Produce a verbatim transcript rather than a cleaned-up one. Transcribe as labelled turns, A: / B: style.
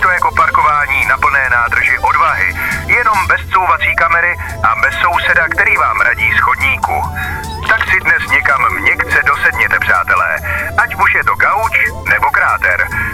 A: to jako parkování na plné nádrži odvahy, jenom bez couvací kamery a bez souseda, který vám radí z chodníku. Tak si dnes někam měkce dosedněte, přátelé, ať už je to gauč nebo kráter.